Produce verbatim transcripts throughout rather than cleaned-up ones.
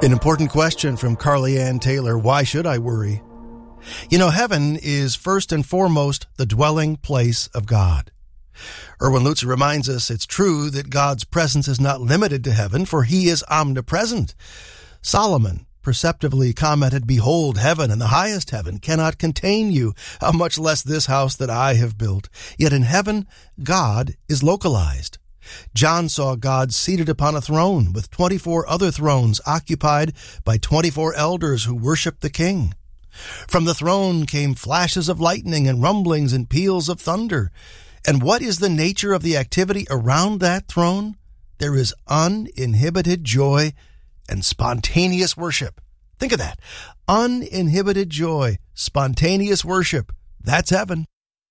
An important question from Carly Ann Taylor. Why should I worry? You know, heaven is first and foremost the dwelling place of God. Erwin Lutzer reminds us it's true that God's presence is not limited to heaven, for he is omnipresent. Solomon perceptively commented, "Behold, heaven and the highest heaven cannot contain you, how much less this house that I have built." Yet in heaven, God is localized. John saw God seated upon a throne with twenty-four other thrones occupied by twenty-four elders who worship the King. From the throne came flashes of lightning and rumblings and peals of thunder. And what is the nature of the activity around that throne? There is uninhibited joy and spontaneous worship. Think of that. Uninhibited joy, spontaneous worship. That's heaven.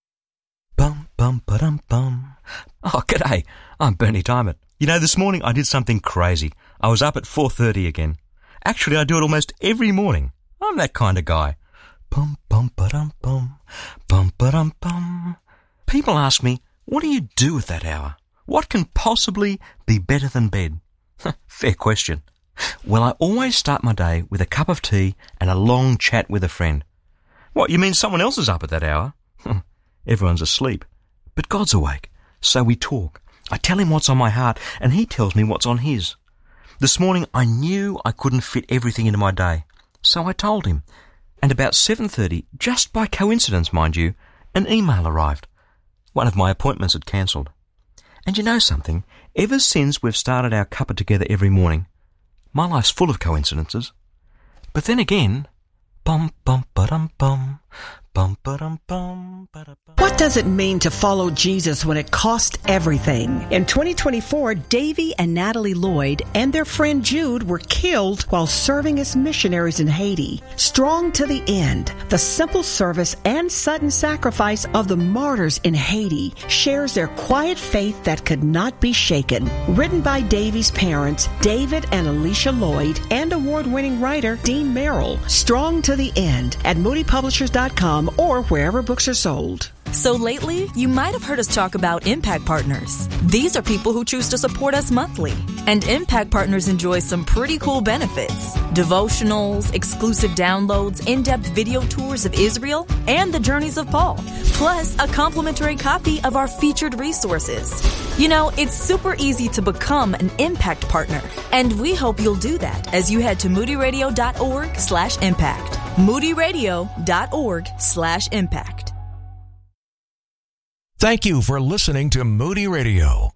Bum, bum, ba-dum, bum. Oh, g'day. I'm Bernie Diamond. You know, this morning I did something crazy. I was up at four thirty again. Actually, I do it almost every morning. I'm that kind of guy. Bum, bum, ba-dum, bum. Bum, ba-dum, bum. People ask me, what do you do at that hour? What can possibly be better than bed? Fair question. Well, I always start my day with a cup of tea and a long chat with a friend. What, you mean someone else is up at that hour? Everyone's asleep. But God's awake, so we talk. I tell him what's on my heart, and he tells me what's on his. This morning I knew I couldn't fit everything into my day, so I told him. And about seven thirty, just by coincidence, mind you, an email arrived. One of my appointments had cancelled. And you know something? Ever since we've started our cuppa together every morning, my life's full of coincidences. But then again, bum bum ba-dum bum, bum ba-dum bum ba-da bum. What does it mean to follow Jesus when it costs everything? In twenty twenty-four, Davy and Natalie Lloyd and their friend Jude were killed while serving as missionaries in Haiti. Strong to the end, the simple service and sudden sacrifice of the martyrs in Haiti shares their quiet faith that could not be shaken. Written by Davy's parents, David and Alicia Lloyd, and award-winning writer Dean Merrill. Strong to the end at moody publishers dot com or wherever books are sold. So lately, you might have heard us talk about Impact Partners. These are people who choose to support us monthly. And Impact Partners enjoy some pretty cool benefits. Devotionals, exclusive downloads, in-depth video tours of Israel, and the journeys of Paul. Plus, a complimentary copy of our featured resources. You know, it's super easy to become an Impact Partner. And we hope you'll do that as you head to moody radio dot org slash impact. moody radio dot org slash impact. Thank you for listening to Moody Radio.